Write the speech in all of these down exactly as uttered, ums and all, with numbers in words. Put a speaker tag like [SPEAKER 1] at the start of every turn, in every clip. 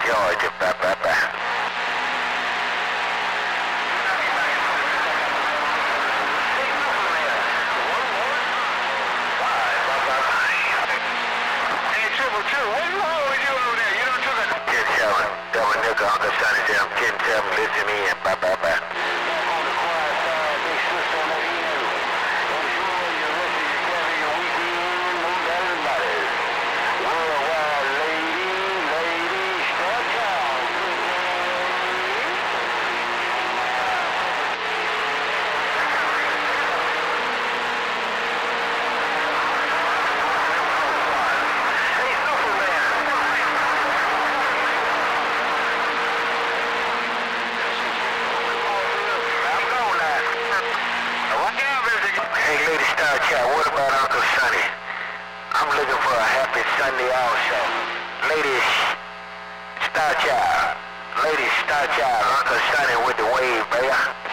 [SPEAKER 1] Georgia. Bye, bye, bye.
[SPEAKER 2] True. What's wrong with you over there? You don't took a...
[SPEAKER 1] ten seven. Double nickel. Uncle Sonny said I'm ten seven. Listen in. Bye, bye, bye.
[SPEAKER 2] On the quiet side, big sister, let me in. Enjoy the rest of your Kevin, your weekend. No doubt about it. Worldwide lady, lady, stretch out.
[SPEAKER 1] Hey, Lady Star Child, what about Uncle Sonny? I'm looking for a happy Sunday also. Lady Star Child, Lady Star Child, Uncle Sonny with the wave, baby.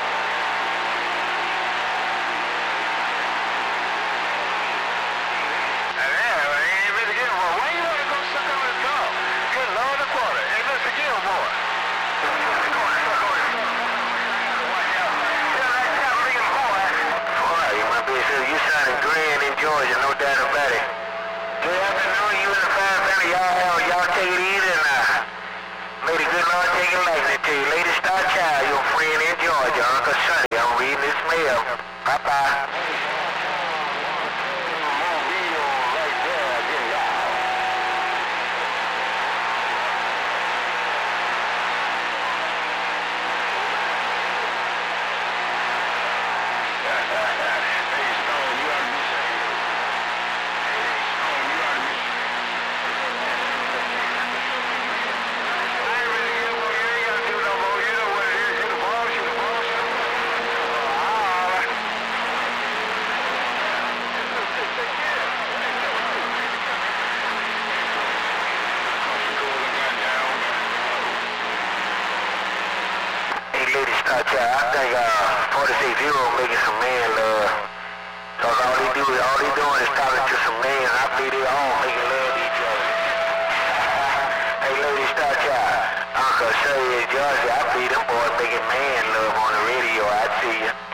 [SPEAKER 1] You sounding grand in Georgia, no doubt about it. Good afternoon, you and the fine family. Y'all have, y'all take it easy now. May the good Lord take it lightly to you. Lady Star Child, your friend in Georgia, Uncle Sonny. I'm reading this mail. Bye-bye. Lady Star Child, I think uh, forty-six Euro making some man love. Cause all he do is all he doing is talking to some men. I believe they all making love to each other. Hey, Lady Star Child, Uncle Sonny in Georgia, I believe them boys making man love on the radio. I see you.